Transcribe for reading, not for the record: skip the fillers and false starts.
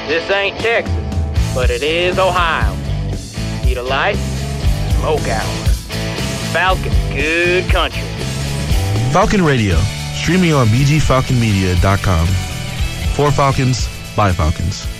This ain't Texas, but it is Ohio. Need a light? Smoke hour. Falcon's good country. Falcon Radio, streaming on bgfalconmedia.com. For Falcons, by Falcons.